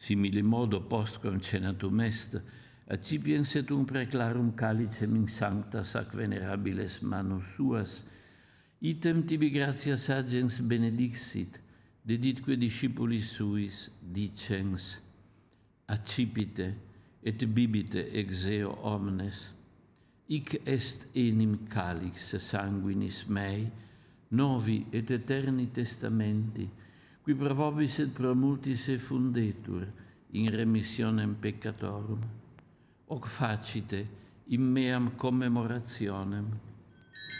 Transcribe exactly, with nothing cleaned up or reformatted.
Simile modo post concenatum est, accipiens et un preclarum calicem in sancta sac venerabiles manus suas, item tibi gratias agens benedixit, deditque discipulis suis dicens, accipite et bibite ex eo omnes, hic est enim calix sanguinis mei, novi et eterni testamenti, qui pro vobis et pro multis effundetur in remissionem peccatorum. Hoc facite in meam commemorationem,